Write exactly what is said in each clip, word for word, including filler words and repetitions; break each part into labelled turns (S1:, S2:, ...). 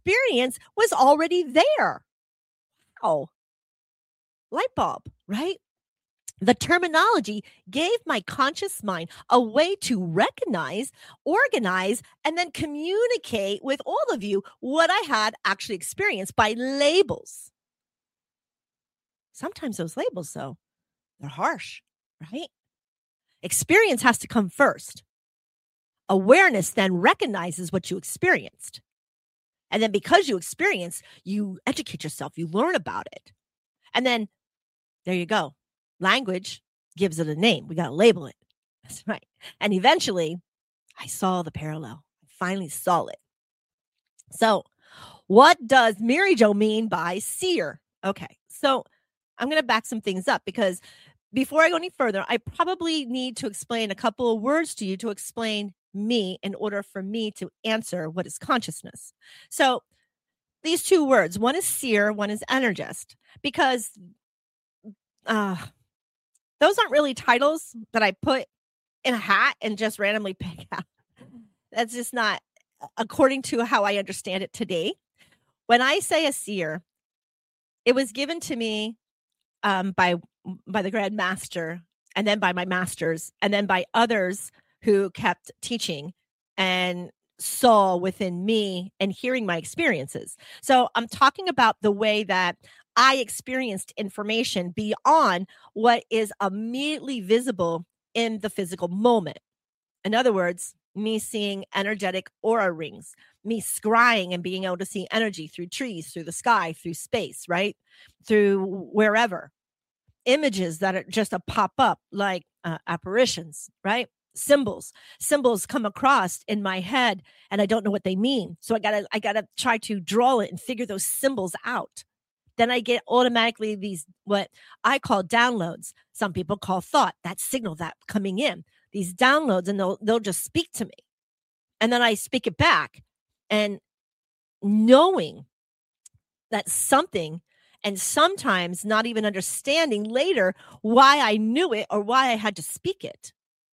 S1: experience was already there. Oh, light bulb, right? The terminology gave my conscious mind a way to recognize, organize, and then communicate with all of you what I had actually experienced by labels. Sometimes those labels, though, they're harsh, right? Experience has to come first. Awareness then recognizes what you experienced. And then because you experience, you educate yourself, you learn about it. And then there you go. Language gives it a name. We got to label it. That's right. And eventually, I saw the parallel. I finally saw it. So, what does Mary Jo mean by seer? Okay. So, I'm going to back some things up because before I go any further, I probably need to explain a couple of words to you to explain me in order for me to answer what is consciousness. So, these two words, one is seer, one is energist, because uh, those aren't really titles that I put in a hat and just randomly pick out. That's just not according to how I understand it today. When I say a seer, it was given to me um, by by the Grand Master, and then by my masters, and then by others who kept teaching and saw within me and hearing my experiences. So I'm talking about the way that I experienced information beyond what is immediately visible in the physical moment. In other words, me seeing energetic aura rings, me scrying and being able to see energy through trees, through the sky, through space, right? Through wherever. Images that are just a pop up like uh, apparitions, right? Symbols, symbols come across in my head and I don't know what they mean. So I gotta, I gotta try to draw it and figure those symbols out. Then I get automatically these, what I call downloads. Some people call thought, that signal that coming in, these downloads, and they'll, they'll just speak to me. And then I speak it back, and knowing that something, and sometimes not even understanding later why I knew it or why I had to speak it.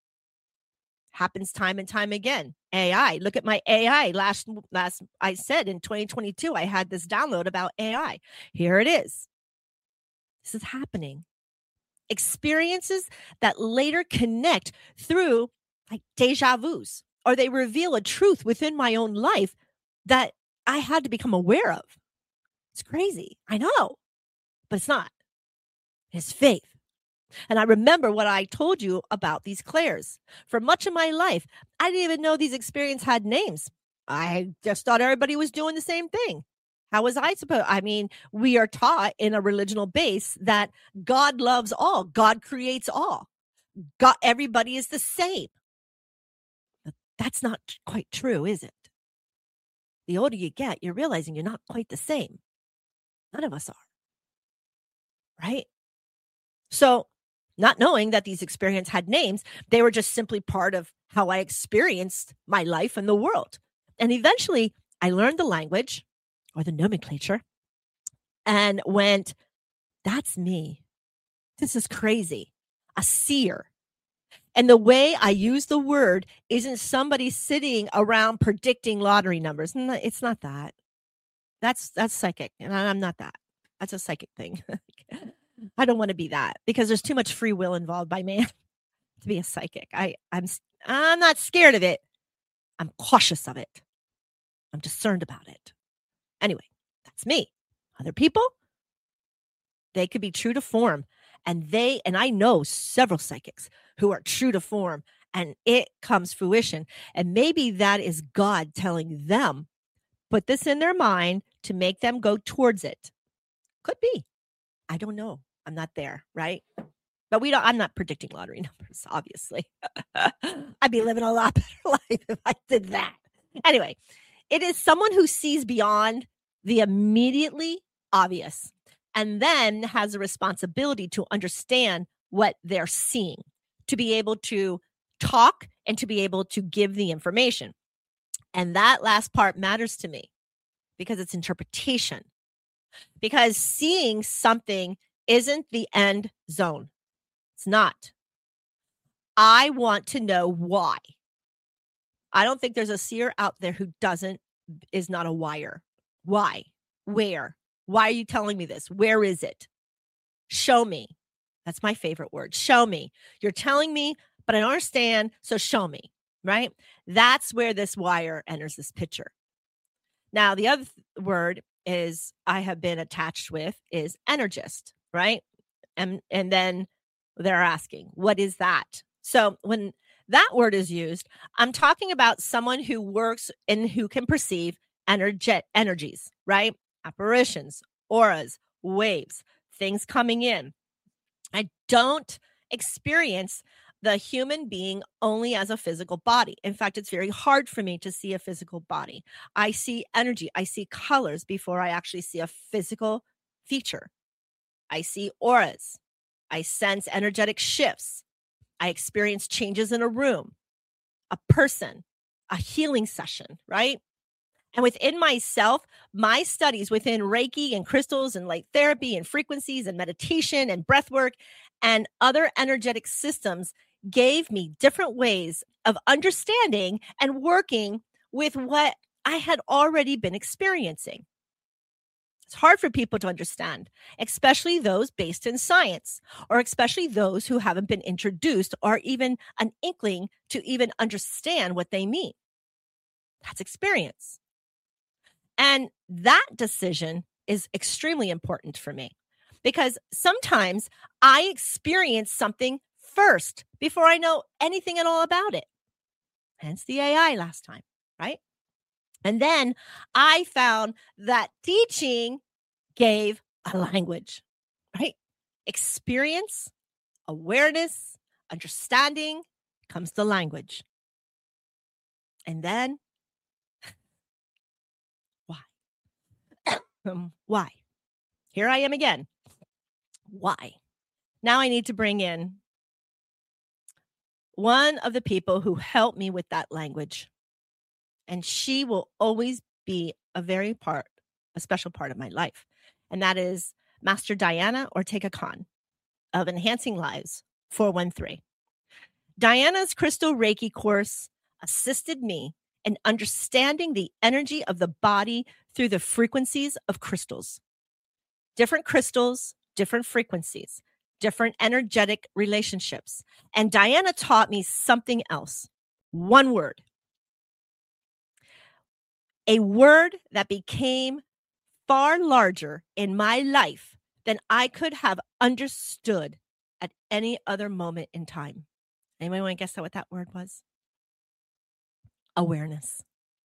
S1: Happens time and time again. A I. Look at my A I. Last, last I said in twenty twenty-two, I had this download about A I. Here it is. This is happening. Experiences that later connect through like deja vus, or they reveal a truth within my own life that I had to become aware of. It's crazy. I know, but it's not. It's faith. And I remember what I told you about these clairs. For much of my life, I didn't even know these experiences had names. I just thought everybody was doing the same thing. How was I supposed? I mean, we are taught in a religional base that God loves all. God creates all. God, everybody is the same. But that's not quite true, is it? The older you get, you're realizing you're not quite the same. None of us are. Right? So, not knowing that these experiences had names, they were just simply part of how I experienced my life and the world. And eventually, I learned the language or the nomenclature and went, that's me. This is crazy. A seer. And the way I use the word isn't somebody sitting around predicting lottery numbers. It's not that. That's that's psychic, and I'm not that. That's a psychic thing. I don't want to be that because there's too much free will involved by man to be a psychic. I, I'm I'm not scared of it. I'm cautious of it. I'm concerned about it. Anyway, that's me. Other people, they could be true to form, and they and I know several psychics who are true to form, and it comes fruition. And maybe that is God telling them, put this in their mind to make them go towards it. Could be. I don't know. I'm not there, right? But we don't, I'm not predicting lottery numbers, obviously. I'd be living a lot better life if I did that. Anyway, it is someone who sees beyond the immediately obvious and then has a responsibility to understand what they're seeing, to be able to talk and to be able to give the information. And that last part matters to me because it's interpretation. Because seeing something isn't the end zone. It's not. I want to know why. I don't think there's a seer out there who doesn't, is not a wire. Why? Where? Why are you telling me this? Where is it? Show me. That's my favorite word. Show me. You're telling me, but I don't understand. So show me, right? That's where this wire enters this picture. Now, the other th- word is I have been attached with is energist, right? And and then they're asking, what is that? So when that word is used, I'm talking about someone who works and who can perceive energet energies, right? Apparitions, auras, waves, things coming in. I don't experience the human being only as a physical body. In fact, it's very hard for me to see a physical body. I see energy, I see colors before I actually see a physical feature. I see auras. I sense energetic shifts. I experience changes in a room, a person, a healing session, right? And within myself, my studies within Reiki and crystals and light therapy and frequencies and meditation and breath work and other energetic systems gave me different ways of understanding and working with what I had already been experiencing. It's hard for people to understand, especially those based in science, or especially those who haven't been introduced or even an inkling to even understand what they mean. That's experience. And that decision is extremely important for me because sometimes I experience something first before I know anything at all about it. Hence the A I last time, right? And then I found that teaching gave a language, right? Experience, awareness, understanding comes the language. And then why? um, why? Here I am again. Why? Now I need to bring in one of the people who helped me with that language. And she will always be a very part, a special part of my life. And that is Master Diana Ortega Khan of Enhancing Lives four one three. Diana's Crystal Reiki course assisted me in understanding the energy of the body through the frequencies of crystals. Different crystals, different frequencies, different energetic relationships. And Diana taught me something else. One word. A word that became far larger in my life than I could have understood at any other moment in time. Anyone want to guess what that word was? Awareness.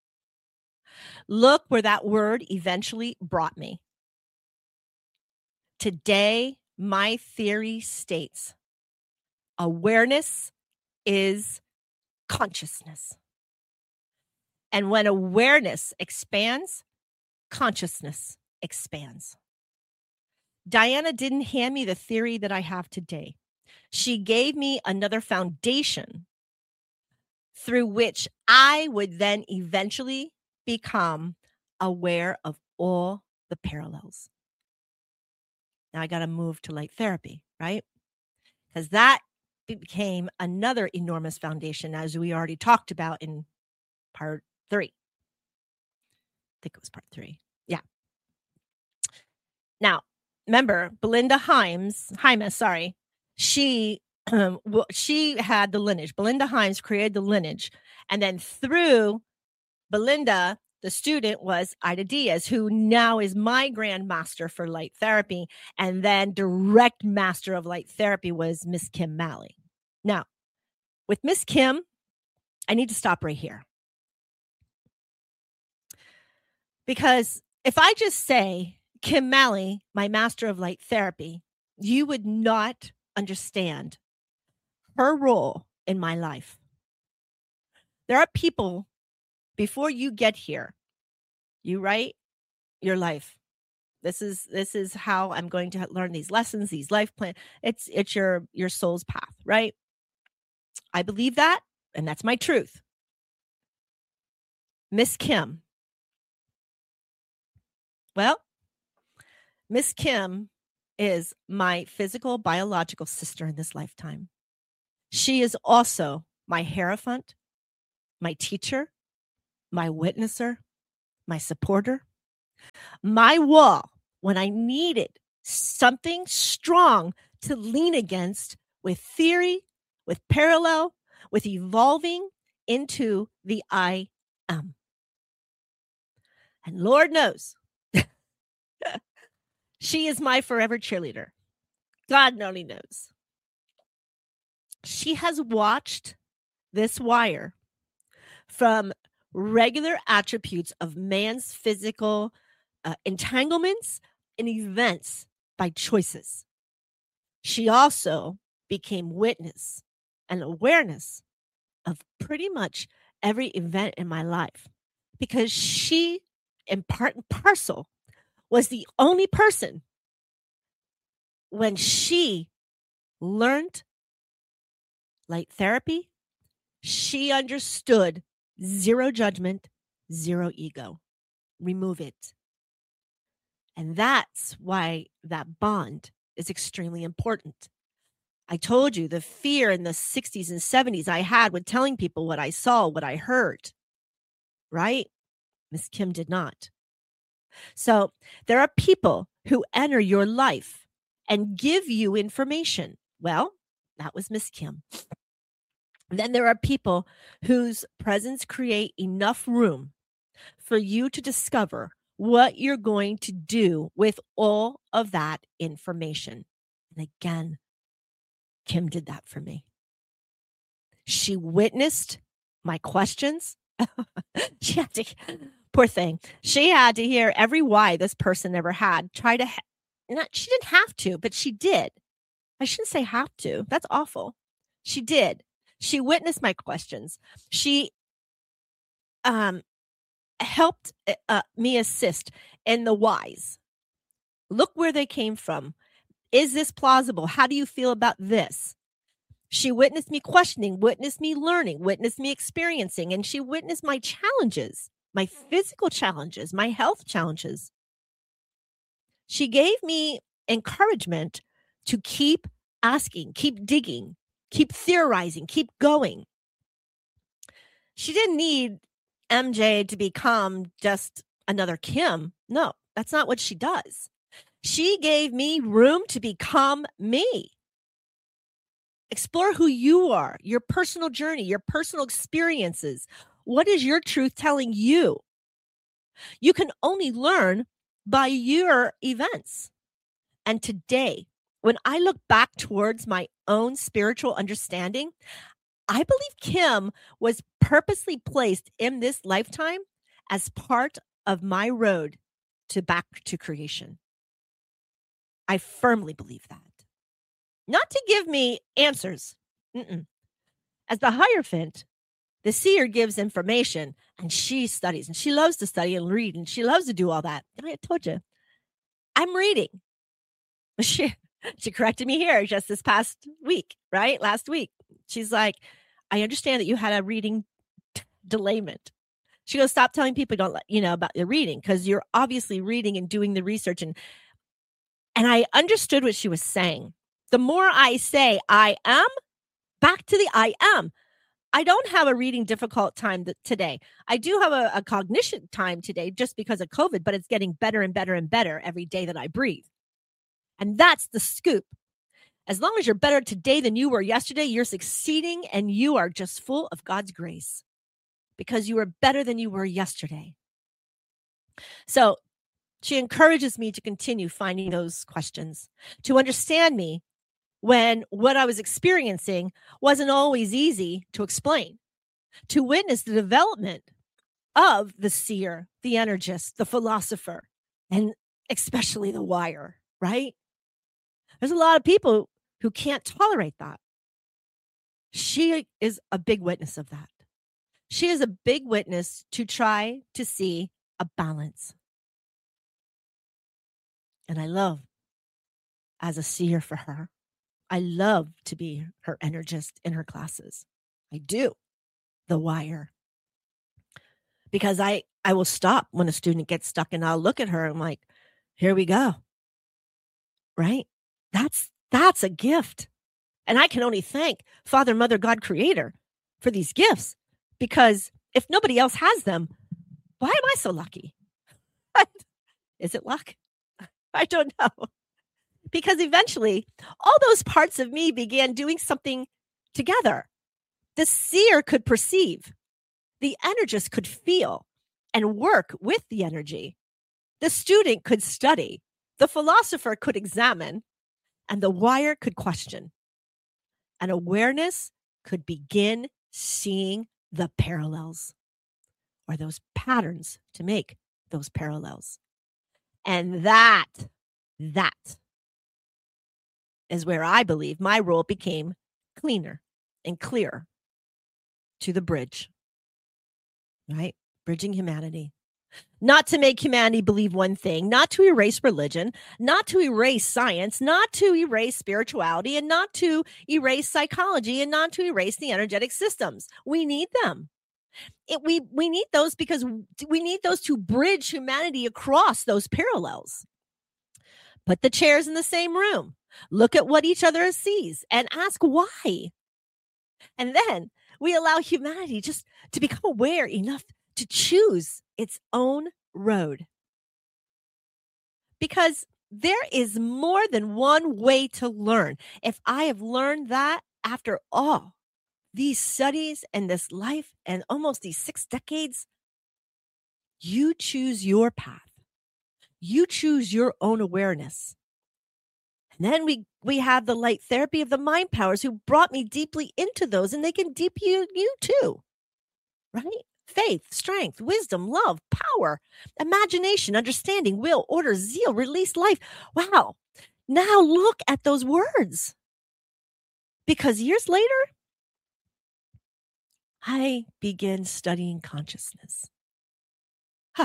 S1: Look where that word eventually brought me. Today, my theory states awareness is consciousness. And when awareness expands, consciousness expands. Diana didn't hand me the theory that I have today. She gave me another foundation through which I would then eventually become aware of all the parallels. Now I got to move to light therapy, right? Because that became another enormous foundation, as we already talked about in part three. I think it was part three. Yeah. Now, remember, Belinda Himes, Hymas, sorry, she um, well, she had the lineage. Belinda Himes created the lineage. And then through Belinda, the student was Ida Diaz, who now is my grandmaster for light therapy. And then direct master of light therapy was Miss Kim Malley. Now, with Miss Kim, I need to stop right here. Because if I just say Kim Malley, my master of light therapy, you would not understand her role in my life. There are people before you get here, you write your life. This is this is how I'm going to learn these lessons, these life plans. It's it's your your soul's path, right? I believe that, and that's my truth. Miss Kim. Well, Miss Kim is my physical, biological sister in this lifetime. She is also my hierophant, my teacher, my witnesser, my supporter. my wall when I needed something strong to lean against with theory, with parallel, with evolving into the I am. And Lord knows, she is my forever cheerleader. God only knows. She has watched this wire from regular attributes of man's physical uh, entanglements and events by choices. She also became witness and awareness of pretty much every event in my life because she, in part and parcel, was the only person when she learned light therapy, she understood zero judgment, zero ego. Remove it. And that's why that bond is extremely important. I told you the fear in the sixties and seventies I had with telling people what I saw, what I heard, right? Miss Kim did not. So there are people who enter your life and give you information. Well, that was Miss Kim. Then there are people whose presence create enough room for you to discover what you're going to do with all of that information. And again, Kim did that for me. She witnessed my questions. She had to, poor thing. She had to hear every why this person ever had. Try to, ha- not, she didn't have to, but she did. I shouldn't say have to. That's awful. She did. She witnessed my questions. She um, helped uh, me assist in the whys. Look where they came from. Is this plausible? How do you feel about this? She witnessed me questioning, witnessed me learning, witnessed me experiencing, and she witnessed my challenges, my physical challenges, my health challenges. She gave me encouragement to keep asking, keep digging, keep theorizing, keep going. She didn't need M J to become just another Kim. No, that's not what she does. She gave me room to become me. Explore who you are, your personal journey, your personal experiences. What is your truth telling you? You can only learn by your events. And today, when I look back towards my own spiritual understanding, I believe Kim was purposely placed in this lifetime as part of my road to back to creation. I firmly believe that. Not to give me answers. Mm-mm. As the Hierophant, the seer gives information and she studies and she loves to study and read and she loves to do all that. And I told you, I'm reading. She, she corrected me here just this past week, right? Last week. She's like, I understand that you had a reading t- delayment. She goes, stop telling people don't let you know about your reading because you're obviously reading and doing the research. And, and I understood what she was saying. The more I say I am, back to the I am. I don't have a reading difficult time th- today. I do have a, a cognition time today just because of COVID, but it's getting better and better and better every day that I breathe. And that's the scoop. As long as you're better today than you were yesterday, you're succeeding and you are just full of God's grace because you are better than you were yesterday. So she encourages me to continue finding those questions, to understand me when what I was experiencing wasn't always easy to explain, to witness the development of the seer, the energist, the philosopher, and especially the wire, right? There's a lot of people who can't tolerate that. She is a big witness of that. She is a big witness to try to see a balance. And I love as a seer for her. I love to be her energist in her classes. I do. The wire. Because I, I will stop when a student gets stuck and I'll look at her and I'm like, here we go. Right? That's, that's a gift. And I can only thank Father, Mother, God, Creator for these gifts. Because if nobody else has them, why am I so lucky? Is it luck? I don't know. Because eventually, all those parts of me began doing something together. The seer could perceive, the energist could feel and work with the energy. The student could study, the philosopher could examine, and the wire could question. And awareness could begin seeing the parallels, or those patterns to make those parallels. And that, that is where I believe my role became cleaner and clearer to the bridge, right? Bridging humanity. Not to make humanity believe one thing, not to erase religion, not to erase science, not to erase spirituality, and not to erase psychology, and not to erase the energetic systems. We need them. It, we, we need those because we need those to bridge humanity across those parallels. Put the chairs in the same room. Look at what each other sees and ask why. And then we allow humanity just to become aware enough to choose its own road. Because there is more than one way to learn. If I have learned that after all these studies and this life and almost these six decades, you choose your path. You choose your own awareness. And then we, we have the light therapy of the mind powers who brought me deeply into those, and they can deep you, you too, right? Faith, strength, wisdom, love, power, imagination, understanding, will, order, zeal, release, life. Wow. Now look at those words. Because years later, I began studying consciousness. Huh.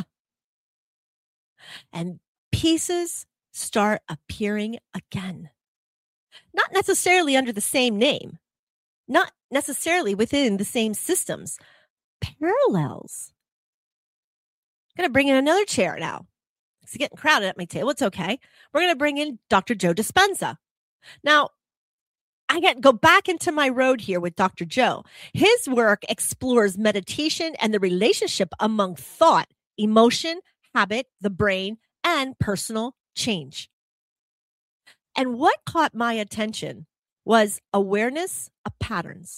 S1: And pieces start appearing again. Not necessarily under the same name, not necessarily within the same systems. Parallels. I'm going to bring in another chair now. It's getting crowded at my table. It's okay. We're going to bring in Doctor Joe Dispenza. Now, I get go back into my road here with Doctor Joe. His work explores meditation and the relationship among thought, emotion, habit, the brain, and personal change. And what caught my attention was awareness of patterns.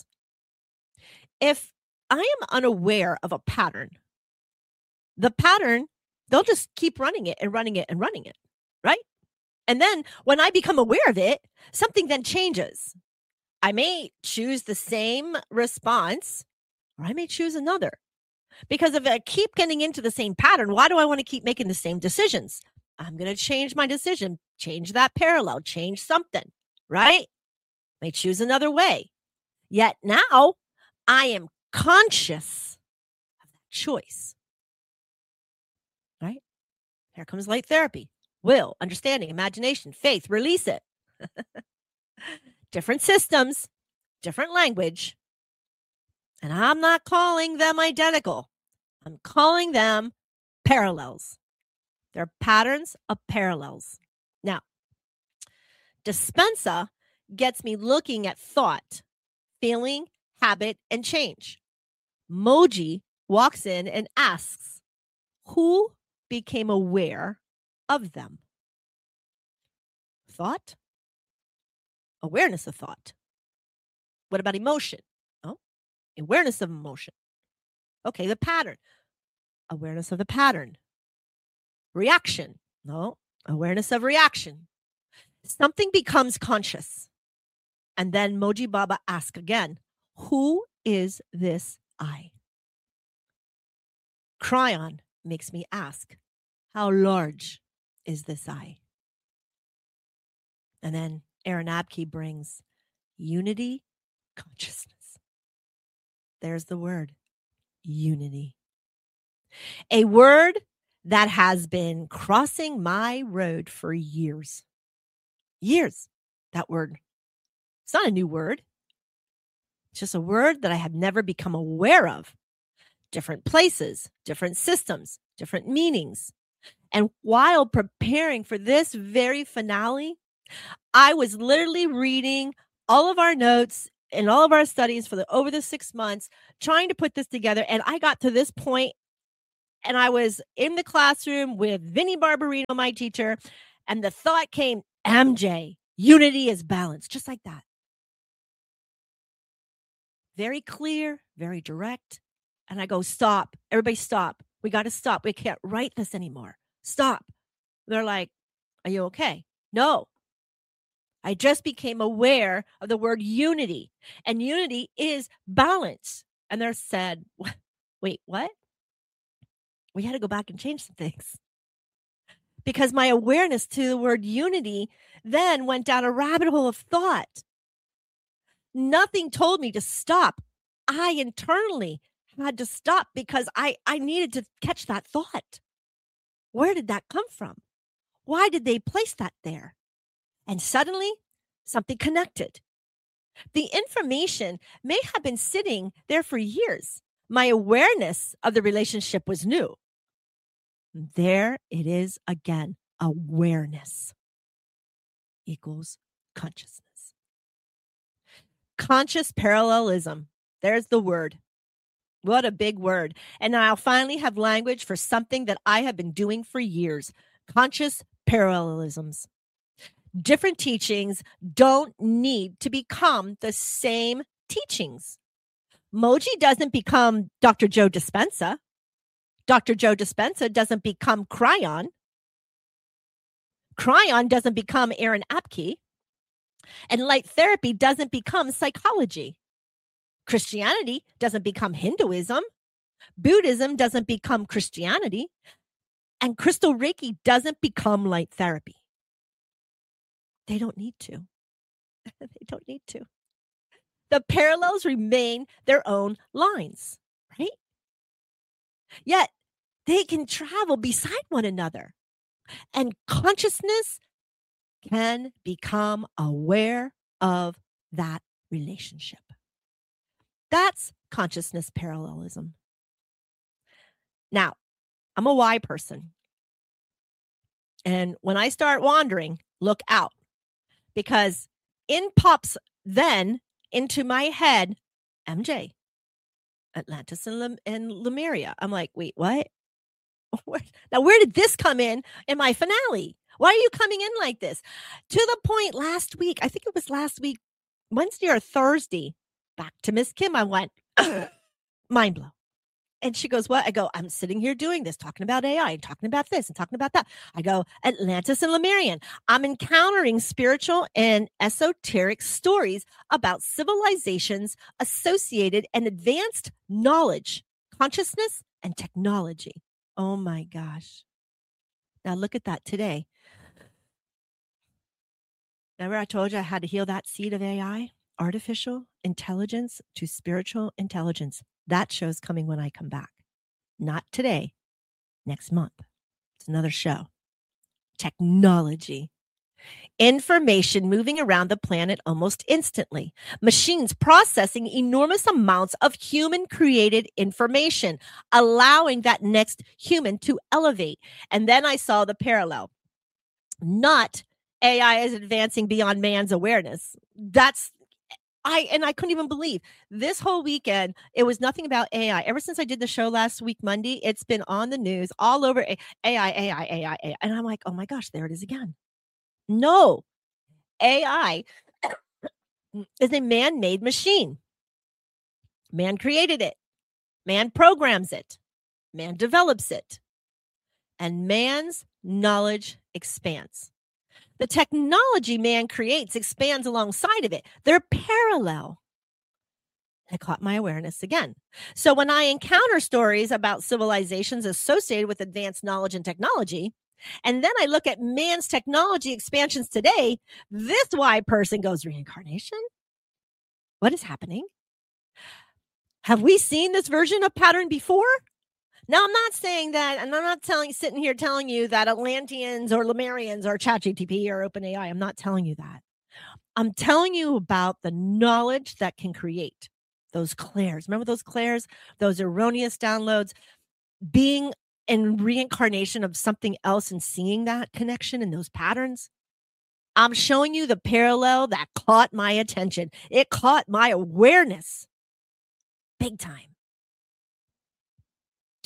S1: If I am unaware of a pattern, the pattern, they'll just keep running it and running it and running it, right? And then when I become aware of it, something then changes. I may choose the same response, or I may choose another. Because if I keep getting into the same pattern, why do I want to keep making the same decisions? I'm going to change my decision, change that parallel, change something, right? May choose another way. Yet now I am conscious of that choice, right? Here comes light therapy, will, understanding, imagination, faith, release it. Different systems, different language. And I'm not calling them identical. I'm calling them parallels. They're patterns of parallels. Now, Dispenza gets me looking at thought, feeling, habit, and change. Moji walks in and asks, who became aware of them? Thought? Awareness of thought. What about emotion? Oh, awareness of emotion. Okay, the pattern. Awareness of the pattern. Reaction. No, awareness of reaction. Something becomes conscious. And then Moji Baba asks again, who is this I? Cryon makes me ask, how large is this I? And then Aaron Abke brings unity consciousness. There's the word, unity. A word that has been crossing my road for years. Years, that word. It's not a new word. It's just a word that I have never become aware of. Different places, different systems, different meanings. And while preparing for this very finale, I was literally reading all of our notes and all of our studies for the over the six months, trying to put this together. And I got to this point, And I was in the classroom with Vinnie Barbarino, my teacher, and the thought came, M J, unity is balance, just like that. Very clear, very direct. And I go, stop. Everybody stop. We got to stop. We can't write this anymore. Stop. They're like, are you okay? No. I just became aware of the word unity. And unity is balance. And they said, wait, what? We had to go back and change some things. Because my awareness to the word unity then went down a rabbit hole of thought. Nothing told me to stop. I internally had to stop because I, I needed to catch that thought. Where did that come from? Why did they place that there? And suddenly, something connected. The information may have been sitting there for years. My awareness of the relationship was new. There it is again. Awareness equals consciousness. Conscious parallelism. There's the word. What a big word. And I'll finally have language for something that I have been doing for years. Conscious parallelisms. Different teachings don't need to become the same teachings. Moji doesn't become Doctor Joe Dispenza. Doctor Joe Dispenza doesn't become Cryon. Cryon doesn't become Aaron Apke. And light therapy doesn't become psychology. Christianity doesn't become Hinduism. Buddhism doesn't become Christianity. And crystal Reiki doesn't become light therapy. They don't need to. They don't need to. The parallels remain their own lines, right? Yet they can travel beside one another. And consciousness can become aware of that relationship. That's consciousness parallelism. Now, I'm a why person. And when I start wandering, look out. Because in pops then into my head, M J, Atlantis and, Lem- and Lemuria. I'm like, wait, what? Where, now, where did this come in in my finale? Why are you coming in like this? To the point last week, I think it was last week, Wednesday or Thursday, back to Miss Kim, I went, mind blow. And she goes, what? I go, I'm sitting here doing this, talking about A I and talking about this and talking about that. I go, Atlantis and Lemurian. I'm encountering spiritual and esoteric stories about civilizations associated and advanced knowledge, consciousness, and technology. Oh my gosh. Now look at that today. Remember I told you I had to heal that seed of A I, artificial intelligence to spiritual intelligence. That show's coming when I come back. Not today, next month. It's another show. Technology. Information moving around the planet almost instantly. Machines processing enormous amounts of human-created information, allowing that next human to elevate. And then I saw the parallel. Not A I is advancing beyond man's awareness. That's I and I couldn't even believe this whole weekend. It was nothing about A I. Ever since I did the show last week, Monday, it's been on the news all over A I, A I, A I, A I. And I'm like, oh my gosh, there it is again. No, A I is a man-made machine. Man created it. Man programs it. Man develops it. And man's knowledge expands. The technology man creates expands alongside of it. They're parallel. It caught my awareness again. So when I encounter stories about civilizations associated with advanced knowledge and technology, and then I look at man's technology expansions today, this why person goes, reincarnation? What is happening? Have we seen this version of pattern before? Now, I'm not saying that, and I'm not telling, sitting here telling you that Atlanteans or Lemurians or ChatGPT or OpenAI. I'm not telling you that. I'm telling you about the knowledge that can create those clairs. Remember those clairs, those erroneous downloads, being in reincarnation of something else and seeing that connection and those patterns. I'm showing you the parallel that caught my attention. It caught my awareness big time.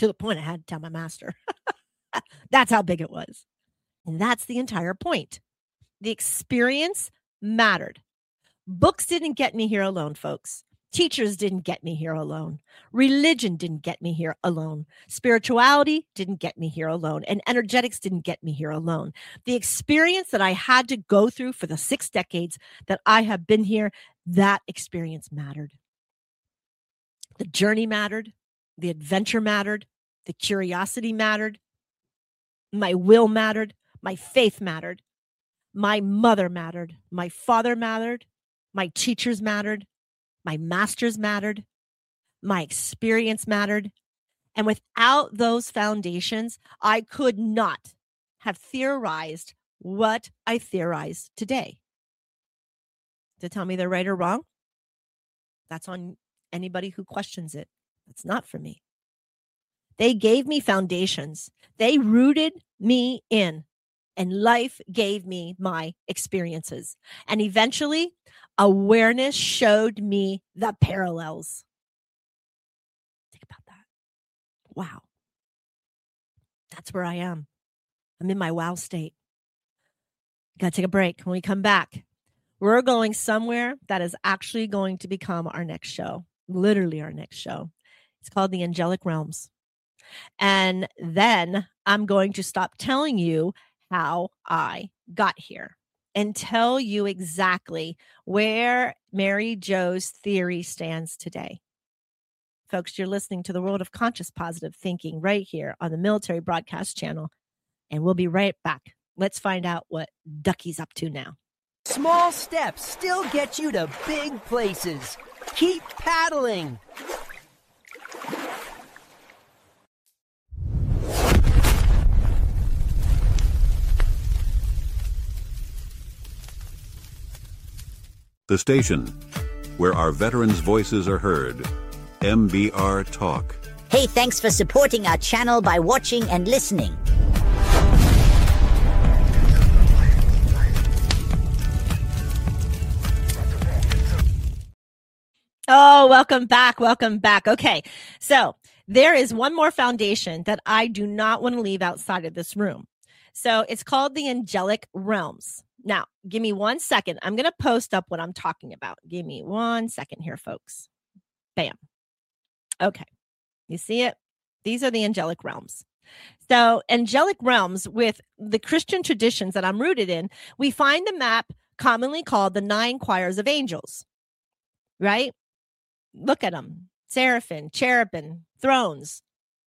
S1: to the point I had to tell my master. That's how big it was. And that's the entire point. The experience mattered. Books didn't get me here alone, folks. Teachers didn't get me here alone. Religion didn't get me here alone. Spirituality didn't get me here alone. And energetics didn't get me here alone. The experience that I had to go through for the six decades that I have been here, that experience mattered. The journey mattered. The adventure mattered. The curiosity mattered. My will mattered. My faith mattered. My mother mattered. My father mattered. My teachers mattered. My masters mattered. My experience mattered. And without those foundations, I could not have theorized what I theorize today. To tell me they're right or wrong, that's on anybody who questions it. That's not for me. They gave me foundations. They rooted me in, and life gave me my experiences. And eventually, awareness showed me the parallels. Think about that. Wow. That's where I am. I'm in my wow state. Got to take a break. When we come back, we're going somewhere that is actually going to become our next show, literally our next show. It's called the Angelic Realms. And then I'm going to stop telling you how I got here and tell you exactly where Mary Jo's theory stands today. Folks, you're listening to the World of Conscious Positive Thinking right here on the Military Broadcast Channel. And we'll be right back. Let's find out what Ducky's up to now.
S2: Small steps still get you to big places. Keep paddling.
S3: The station where our veterans' voices are heard. M B R Talk.
S4: Hey, thanks for supporting our channel by watching and listening.
S1: Oh, welcome back. Welcome back. Okay. So there is one more foundation that I do not want to leave outside of this room. So it's called the Angelic Realms. Now, give me one second. I'm going to post up what I'm talking about. Give me one second here, folks. Bam. Okay. You see it? These are the angelic realms. So angelic realms, with the Christian traditions that I'm rooted in, we find the map commonly called the nine choirs of angels, right? Look at them. Seraphim, cherubim, thrones.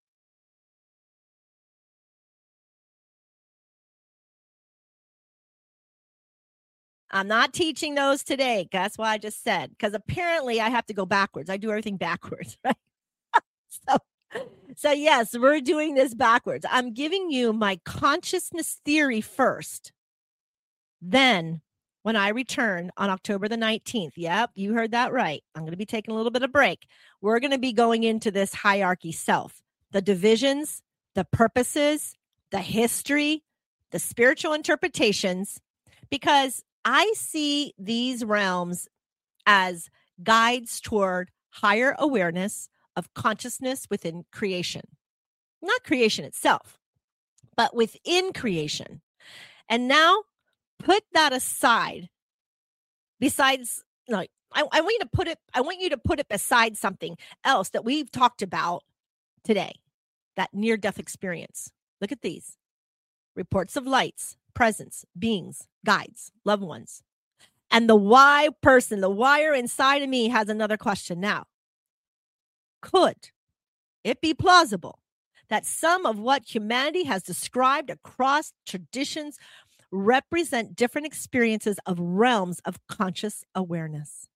S1: I'm not teaching those today. That's why I just said, because apparently I have to go backwards. I do everything backwards, right? so, so yes, we're doing this backwards. I'm giving you my consciousness theory first. Then when I return on October the nineteenth, yep, you heard that right. I'm going to be taking a little bit of break. We're going to be going into this hierarchy self, the divisions, the purposes, the history, the spiritual interpretations, because I see these realms as guides toward higher awareness of consciousness within creation. Not creation itself, but within creation. And now put that aside. Besides, like, I, I want you to put it, I want you to put it beside something else that we've talked about today, that near-death experience. Look at these. Reports of lights, presence, beings, guides, loved ones. And the why person, the wire inside of me has another question now. Could it be plausible that some of what humanity has described across traditions represent different experiences of realms of conscious awareness?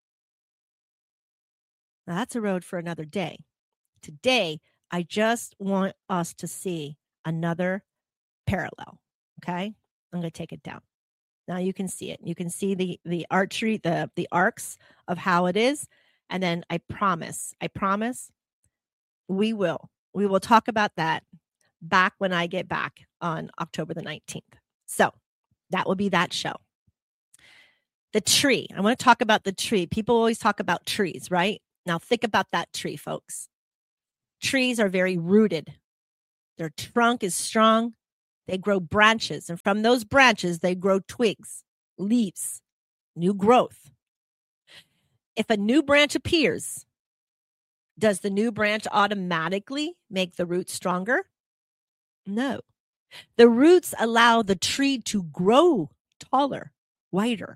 S1: Now, that's a road for another day. Today, I just want us to see another parallel. Okay, I'm going to take it down. Now you can see it. You can see the the archery, the the arcs of how it is. And then I promise, I promise we will. We will talk about that back when I get back on October the nineteenth. So that will be that show. The tree. I want to talk about the tree. People always talk about trees, right? Now think about that tree, folks. Trees are very rooted. Their trunk is strong. They grow branches, and from those branches, they grow twigs, leaves, new growth. If a new branch appears, does the new branch automatically make the roots stronger? No. The roots allow the tree to grow taller, wider.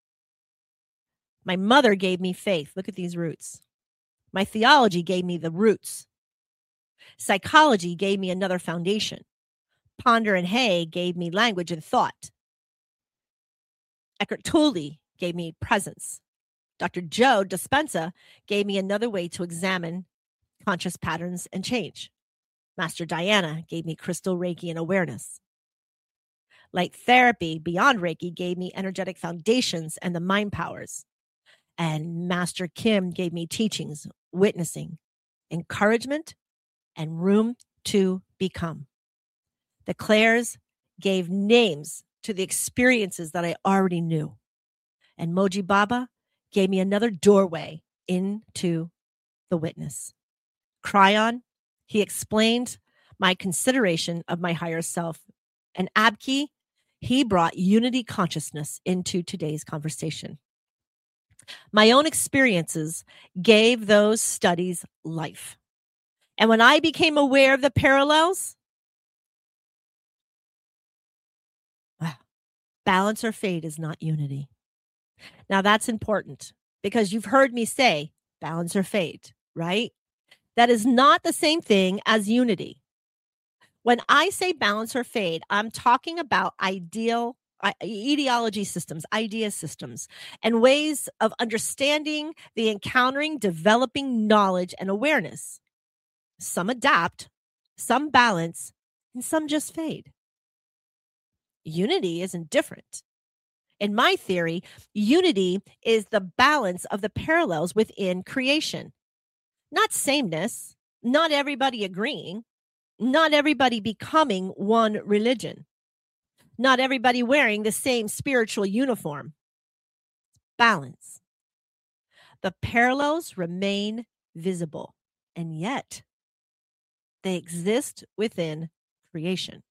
S1: My mother gave me faith. Look at these roots. My theology gave me the roots. Psychology gave me another foundation. Ponder and Hay gave me language and thought. Eckhart Tolle gave me presence. Doctor Joe Dispenza gave me another way to examine conscious patterns and change. Master Diana gave me crystal Reiki and awareness. Light therapy beyond Reiki gave me energetic foundations and the mind powers. And Master Kim gave me teachings, witnessing, encouragement, and room to become. The Claires gave names to the experiences that I already knew. And Moji Baba gave me another doorway into the witness. Cryon, he explained my consideration of my higher self. And Abki, he brought unity consciousness into today's conversation. My own experiences gave those studies life. And when I became aware of the parallels, wow, balance or fade is not unity. Now that's important because you've heard me say balance or fade, right? That is not the same thing as unity. When I say balance or fade, I'm talking about ideal ideology systems, idea systems, and ways of understanding the encountering, developing knowledge and awareness. Some adapt, some balance, and some just fade. Unity isn't different. In my theory, unity is the balance of the parallels within creation. Not sameness, not everybody agreeing, not everybody becoming one religion, not everybody wearing the same spiritual uniform. Balance. The parallels remain visible, and yet they exist within creation.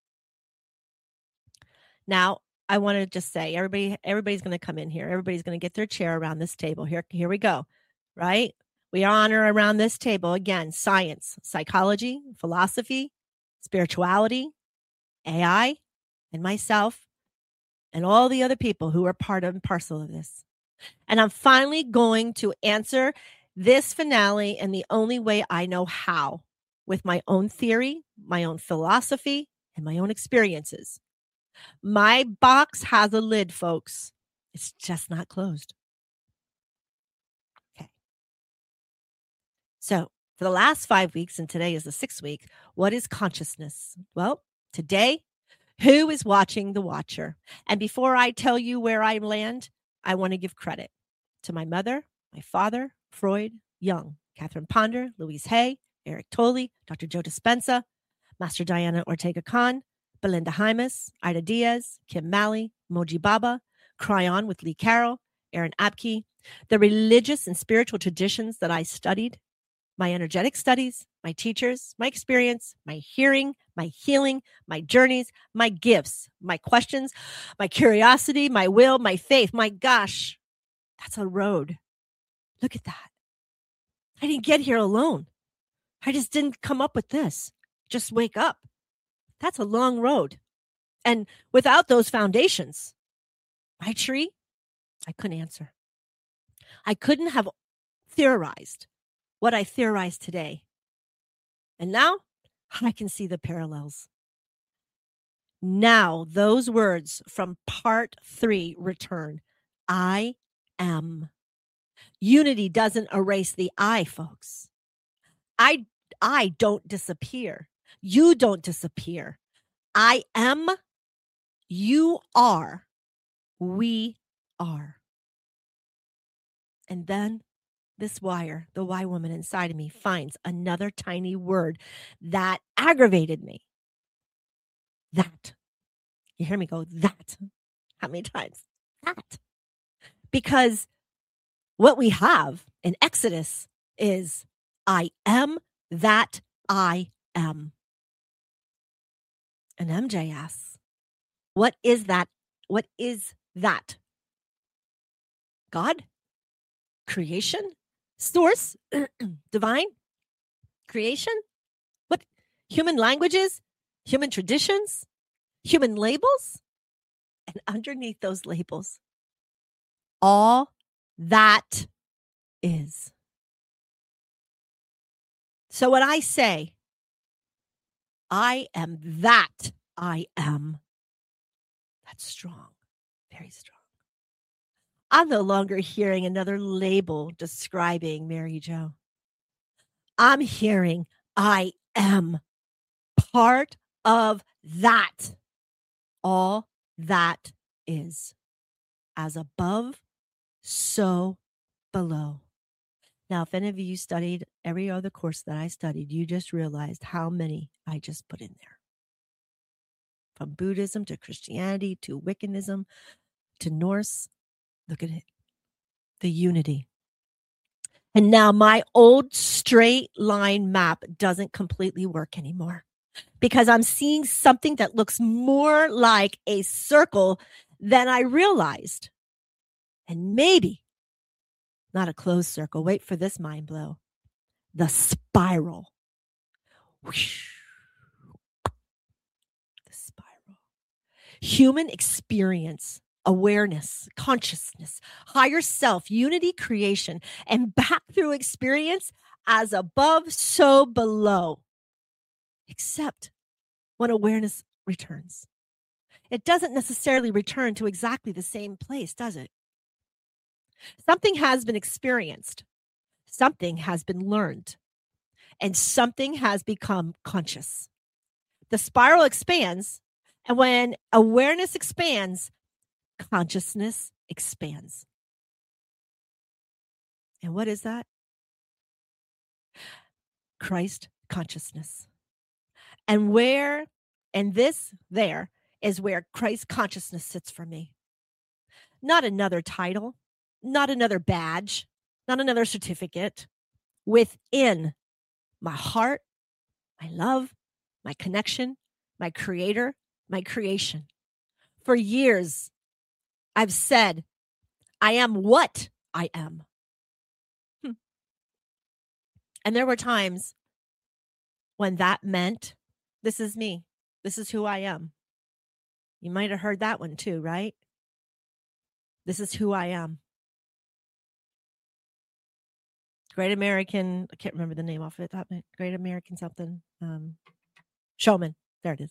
S1: Now, I want to just say, everybody, everybody's going to come in here. Everybody's going to get their chair around this table. Here, here we go, right? We honor around this table, again, science, psychology, philosophy, spirituality, A I, and myself, and all the other people who are part and parcel of this. And I'm finally going to answer this finale in the only way I know how, with my own theory, my own philosophy, and my own experiences. My box has a lid, folks. It's just not closed. Okay. So for the last five weeks, and today is the sixth week, what is consciousness? Well, today, who is watching the watcher? And before I tell you where I land, I want to give credit to my mother, my father, Freud, Jung, Catherine Ponder, Louise Hay, Eric Tolle, Doctor Joe Dispenza, Master Diana Ortega-Khan, Belinda Hymas, Ida Diaz, Kim Malley, Moji Baba, Cryon with Lee Carroll, Aaron Abke, the religious and spiritual traditions that I studied, my energetic studies, my teachers, my experience, my hearing, my healing, my journeys, my gifts, my questions, my curiosity, my will, my faith. My gosh, that's a road. Look at that. I didn't get here alone. I just didn't come up with this. Just wake up. That's a long road. And without those foundations, my tree, I couldn't answer. I couldn't have theorized what I theorized today. And now I can see the parallels. Now those words from part three return. I am. Unity doesn't erase the I, folks. I, I don't disappear. You don't disappear. I am, you are, we are. And then this wire, the Y woman inside of me, finds another tiny word that aggravated me. That. You hear me go, that. How many times? That. Because what we have in Exodus is, I am that I am. And M J asks, what is that? What is that? God? Creation? Source? Divine? Creation? What? Human languages? Human traditions? Human labels? And underneath those labels, all that is. So when I say, I am that I am, that's strong, very strong. I'm no longer hearing another label describing Mary Jo. I'm hearing I am part of that. All that is. As above, so below. Now, if any of you studied every other course that I studied, you just realized how many I just put in there. From Buddhism to Christianity to Wiccanism to Norse. Look at it. The unity. And now my old straight line map doesn't completely work anymore because I'm seeing something that looks more like a circle than I realized. And maybe not a closed circle. Wait for this mind blow. The spiral. Whoosh. The spiral. Human experience, awareness, consciousness, higher self, unity, creation, and back through experience as above, so below. Except when awareness returns. It doesn't necessarily return to exactly the same place, does it? Something has been experienced. Something has been learned. And something has become conscious. The spiral expands, and when awareness expands, consciousness expands. And what is that? Christ consciousness. And where, and this there is where Christ consciousness sits for me. Not another title, not another badge, not another certificate. Within my heart, my love, my connection, my creator, my creation. For years, I've said, I am what I am. Hmm. And there were times when that meant, this is me. This is who I am. You might have heard that one too, right? This is who I am. Great American, I can't remember the name of it. That Great American something. Um, Showman. There it is.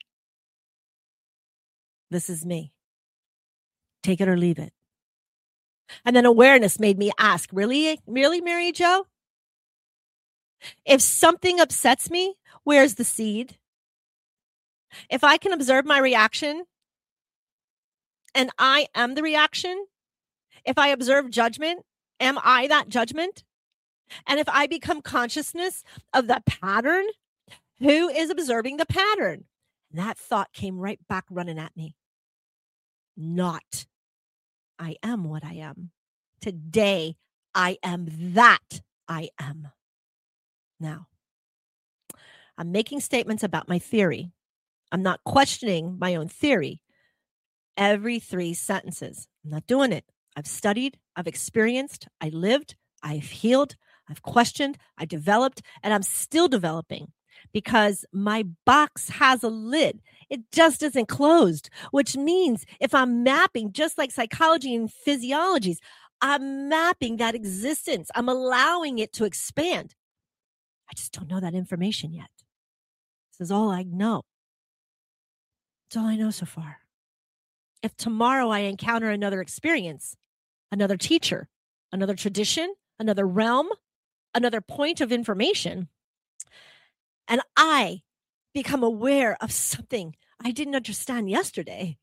S1: This is me. Take it or leave it. And then awareness made me ask, really, really, Mary Jo? If something upsets me, where's the seed? If I can observe my reaction and I am the reaction, if I observe judgment, am I that judgment? And if I become consciousness of the pattern, who is observing the pattern? And that thought came right back running at me. Not. I am what I am. Today, I am that I am. Now, I'm making statements about my theory. I'm not questioning my own theory every three sentences. I'm not doing it. I've studied, I've experienced, I lived, I've healed, I've questioned, I developed, and I'm still developing because my box has a lid. It just isn't closed, which means if I'm mapping, just like psychology and physiologies, I'm mapping that existence. I'm allowing it to expand. I just don't know that information yet. This is all I know. It's all I know so far. If tomorrow I encounter another experience, another teacher, another tradition, another realm, another point of information, and I become aware of something I didn't understand yesterday,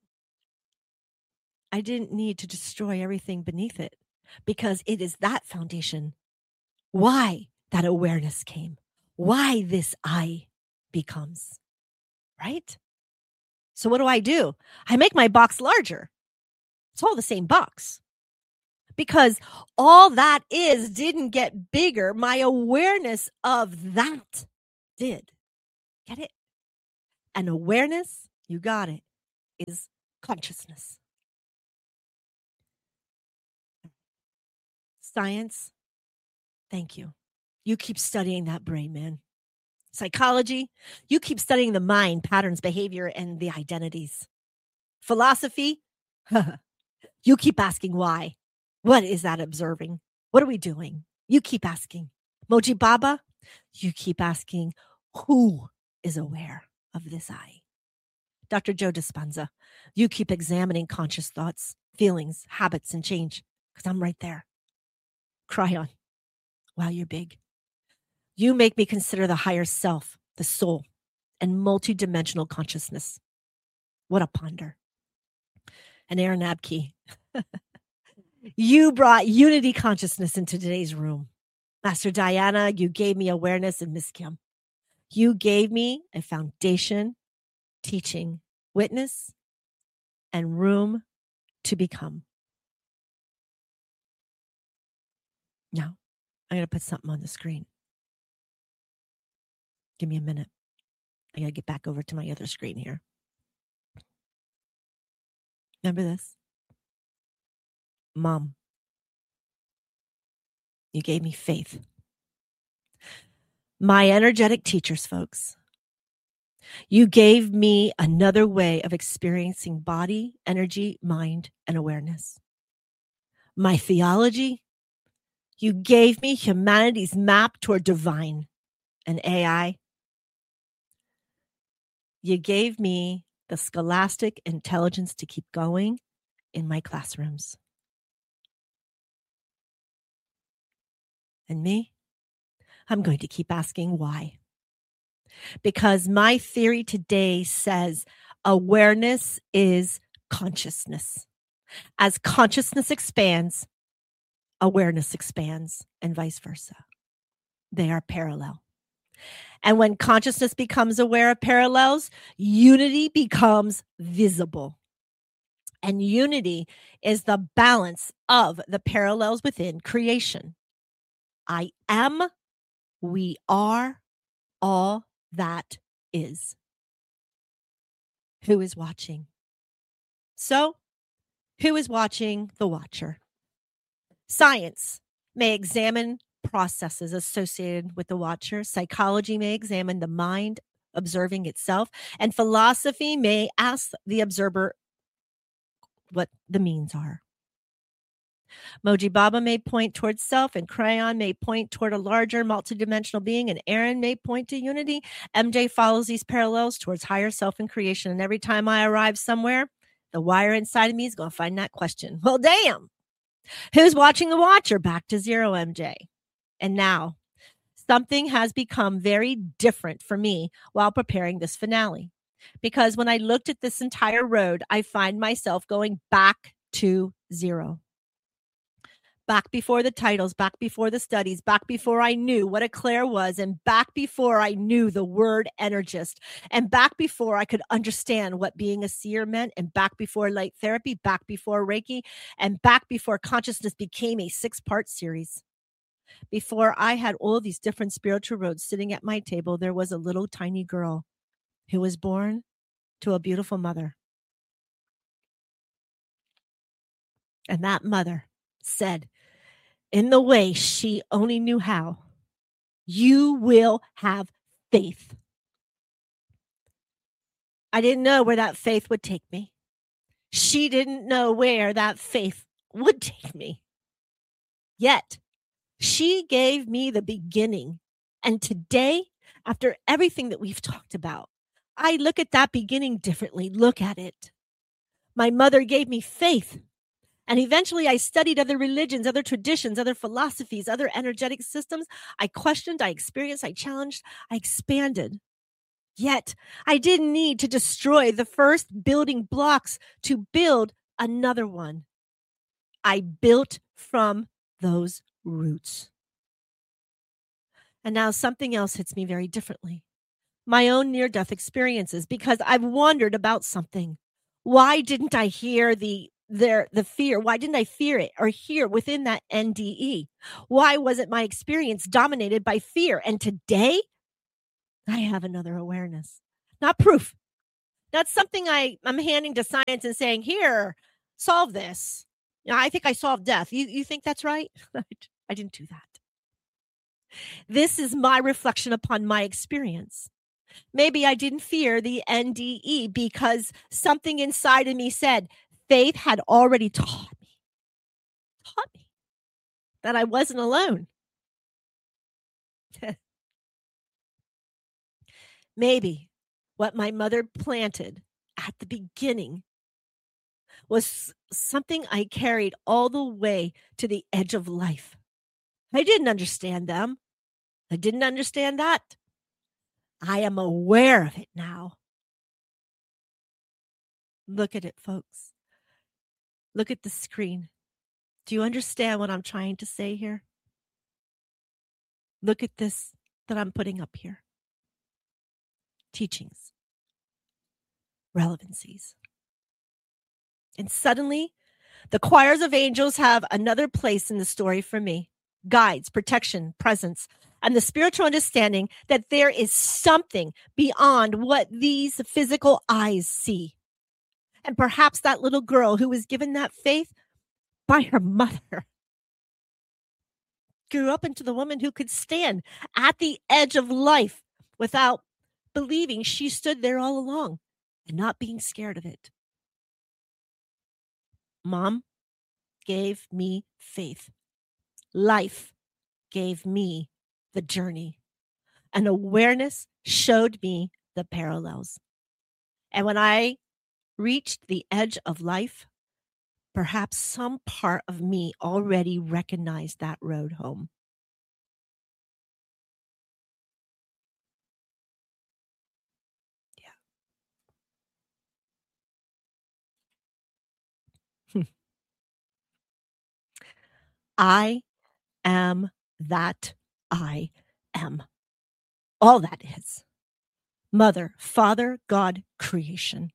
S1: I didn't need to destroy everything beneath it because it is that foundation. Why that awareness came, why this I becomes, right? So what do I do? I make my box larger. It's all the same box. because all that is didn't get bigger. My awareness of that did. Get it? And awareness, you got it, is consciousness. Science, thank you. You keep studying that brain, man. Psychology, you keep studying the mind, patterns, behavior, and the identities. Philosophy, you keep asking why. What is that observing? What are we doing? You keep asking. Moji Baba, you keep asking who is aware of this I. Doctor Joe Dispenza, you keep examining conscious thoughts, feelings, habits, and change, because I'm right there. Cry on. Wow, you're big. You make me consider the higher self, the soul, and multidimensional consciousness. What a ponder. And Aaron Abke, you brought unity consciousness into today's room. Master Diana, you gave me awareness, and Miss Kim, you gave me a foundation, teaching, witness, and room to become. Now, I'm going to put something on the screen. Give me a minute. I got to get back over to my other screen here. Remember this? Mom, you gave me faith. My energetic teachers, folks, you gave me another way of experiencing body, energy, mind, and awareness. My theology, you gave me humanity's map toward divine. And A I, you gave me the scholastic intelligence to keep going in my classrooms. And me, I'm going to keep asking why. Because my theory today says awareness is consciousness. As consciousness expands, awareness expands, and vice versa. They are parallel. And when consciousness becomes aware of parallels, unity becomes visible. And unity is the balance of the parallels within creation. I am, we are, all that is. Who is watching? So, who is watching the watcher? Science may examine processes associated with the watcher. Psychology may examine the mind observing itself. And philosophy may ask the observer what the means are. Moji Baba may point towards self, and Crayon may point toward a larger multidimensional being, and Aaron may point to unity. M J follows these parallels towards higher self and creation. And every time I arrive somewhere, the wire inside of me is going to find that question. Well, damn. Who's watching the watcher? Back to zero, M J. And now, something has become very different for me while preparing this finale. Because when I looked at this entire road, I find myself going back to zero. Back before the titles, back before the studies, back before I knew what a Claire was, and back before I knew the word energist, and back before I could understand what being a seer meant, and back before light therapy, back before Reiki, and back before consciousness became a six-part series. Before I had all these different spiritual roads sitting at my table, there was a little tiny girl who was born to a beautiful mother. And that mother said, in the way she only knew how, you will have faith. I didn't know where that faith would take me. She didn't know where that faith would take me. Yet, she gave me the beginning. And today, after everything that we've talked about, I look at that beginning differently. Look at it. My mother gave me faith. And eventually I studied other religions, other traditions, other philosophies, other energetic systems. I questioned, I experienced, I challenged, I expanded. Yet I didn't need to destroy the first building blocks to build another one. I built from those roots. And now something else hits me very differently. My own near-death experiences, because I've wondered about something. Why didn't I hear the there the fear? Why didn't I fear it or hear within that N D E? Why wasn't my experience dominated by fear? And today, I have another awareness, not proof, not something I, I'm handing to science and saying, here, solve this. You know, I think I solved death. You, you think that's right? I didn't do that. This is my reflection upon my experience. Maybe I didn't fear the N D E because something inside of me said, faith had already taught me, taught me that I wasn't alone. Maybe what my mother planted at the beginning was something I carried all the way to the edge of life. I didn't understand them. I didn't understand that. I am aware of it now. Look at it, folks. Look at the screen. Do you understand what I'm trying to say here? Look at this that I'm putting up here. Teachings, relevancies. And suddenly, the choirs of angels have another place in the story for me. Guides, protection, presence, and the spiritual understanding that there is something beyond what these physical eyes see. And perhaps that little girl who was given that faith by her mother grew up into the woman who could stand at the edge of life without believing she stood there all along and not being scared of it. Mom gave me faith. Life gave me the journey. And awareness showed me the parallels. And when I reached the edge of life, perhaps some part of me already recognized that road home. Yeah. I am that I am. All that is. Mother, Father, God, creation.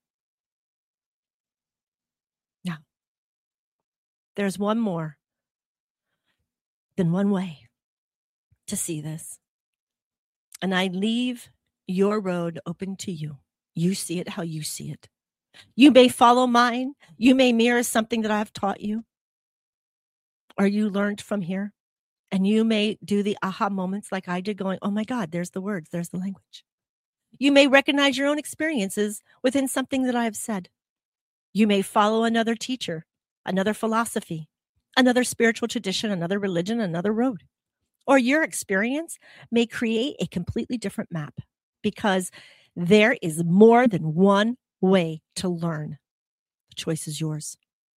S1: Now, there's one more than one way to see this. And I leave your road open to you. You see it how you see it. You may follow mine. You may mirror something that I've taught you or you learned from here. And you may do the aha moments like I did, going, oh my God, there's the words, there's the language. You may recognize your own experiences within something that I have said. You may follow another teacher, another philosophy, another spiritual tradition, another religion, another road. Or your experience may create a completely different map because there is more than one way to learn. The choice is yours.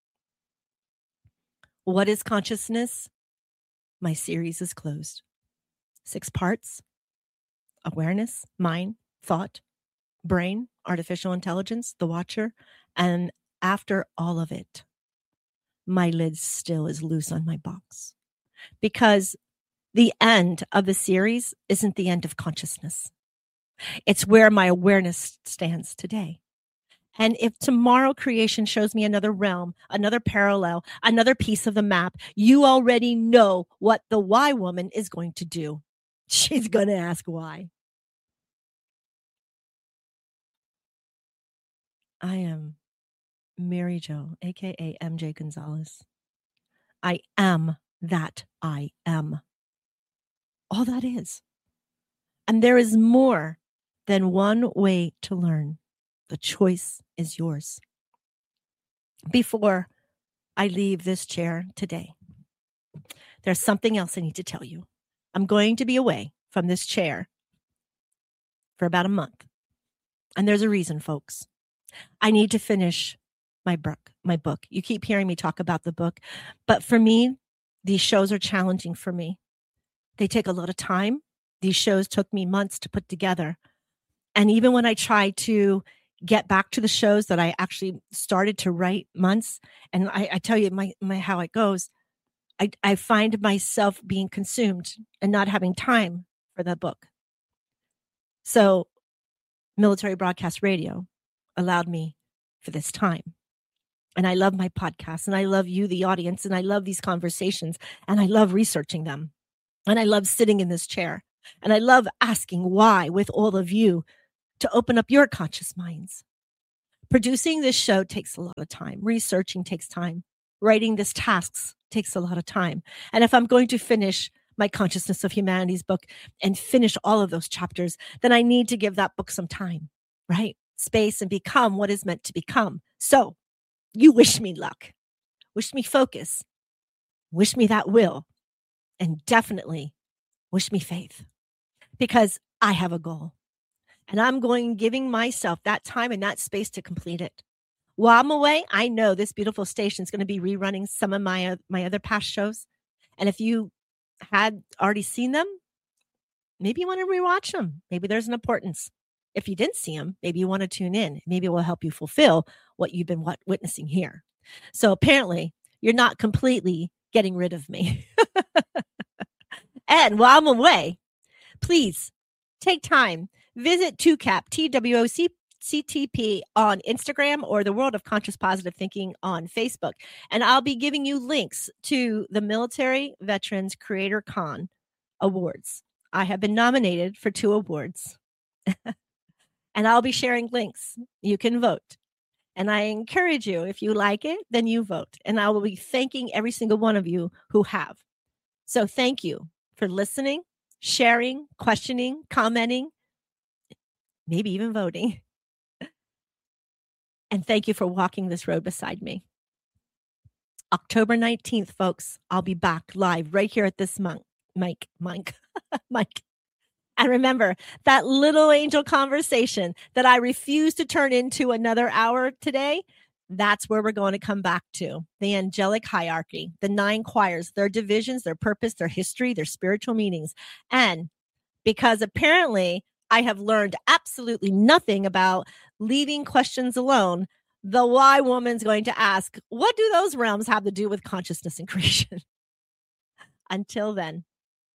S1: What is consciousness? My series is closed. Six parts: awareness, mind, thought, brain, artificial intelligence, the watcher. And after all of it, my lid still is loose on my box because the end of the series isn't the end of consciousness. It's where my awareness stands today. And if tomorrow creation shows me another realm, another parallel, another piece of the map, you already know what the why woman is going to do. She's going to ask why. I am Mary Jo, a k a. M J Gonzalez. I am that I am. All that is. And there is more than one way to learn. The choice is yours. Before I leave this chair today, there's something else I need to tell you. I'm going to be away from this chair for about a month. And there's a reason, folks. I need to finish my book, my book. You keep hearing me talk about the book, but for me, these shows are challenging for me. They take a lot of time. These shows took me months to put together. And even when I try to get back to the shows that I actually started to write months, and I, I tell you my, my how it goes, I, I find myself being consumed and not having time for the book. So Military Broadcast Radio allowed me for this time. And I love my podcast, and I love you, the audience, and I love these conversations, and I love researching them. And I love sitting in this chair, and I love asking why with all of you to open up your conscious minds. Producing this show takes a lot of time. Researching takes time. Writing this tasks takes a lot of time. And if I'm going to finish my Consciousness of Humanity's book and finish all of those chapters, then I need to give that book some time, right? Space, and become what is meant to become. So you wish me luck, wish me focus, wish me that will, and definitely wish me faith, because I have a goal, and I'm going giving myself that time and that space to complete it. While I'm away, I know this beautiful station is going to be rerunning some of my, uh, my other past shows. And if you had already seen them, maybe you want to rewatch them. Maybe there's an importance. If you didn't see them, maybe you want to tune in. Maybe it will help you fulfill what you've been what, witnessing here. So apparently, you're not completely getting rid of me. And while I'm away, please take time. Visit two C A P, T W O C T P on Instagram, or the World of Conscious Positive Thinking on Facebook. And I'll be giving you links to the Military Veterans Creator Con Awards. I have been nominated for two awards. And I'll be sharing links. You can vote. And I encourage you, if you like it, then you vote. And I will be thanking every single one of you who have. So thank you for listening, sharing, questioning, commenting, maybe even voting. And thank you for walking this road beside me. October nineteenth, folks, I'll be back live right here at this mic, mic, mic, mic. And remember, that little angel conversation that I refused to turn into another hour today, that's where we're going to come back to. The angelic hierarchy, the nine choirs, their divisions, their purpose, their history, their spiritual meanings. And because apparently I have learned absolutely nothing about leaving questions alone, the why woman's going to ask, what do those realms have to do with consciousness and creation? Until then.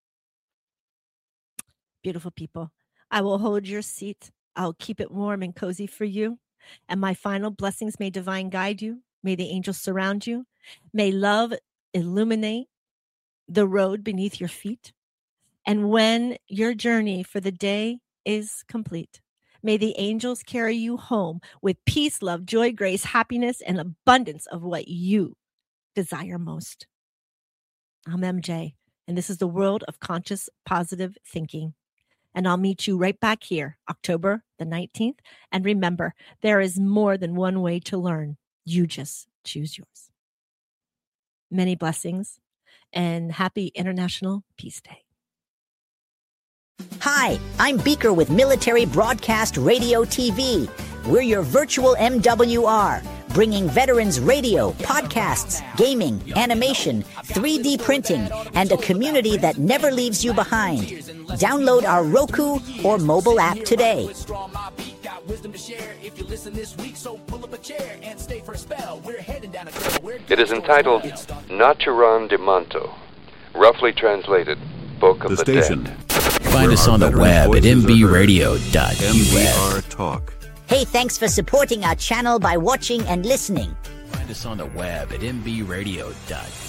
S1: Beautiful people, I will hold your seat. I'll keep it warm and cozy for you. And my final blessings, may divine guide you. May the angels surround you. May love illuminate the road beneath your feet. And when your journey for the day is complete, may the angels carry you home with peace, love, joy, grace, happiness, and abundance of what you desire most. I'm M J, and this is the World of Conscious Positive Thinking. And I'll meet you right back here, October the nineteenth. And remember, there is more than one way to learn. You just choose yours. Many blessings, and happy International Peace Day.
S4: Hi, I'm Beaker with Military Broadcast Radio T V. We're your virtual M W R, bringing veterans radio, podcasts, gaming, animation, three D printing, and a community that never leaves you behind. Download our Roku or mobile app today.
S5: It is entitled Naturan de Manto, roughly translated, Book of
S3: The
S5: the,
S3: station.
S5: Dead.
S6: Find us on the web at m b radio dot u s.
S3: M B R Talk.
S4: Hey, thanks for supporting our channel by watching and listening.
S6: Find us on the web at m b radio dot u s.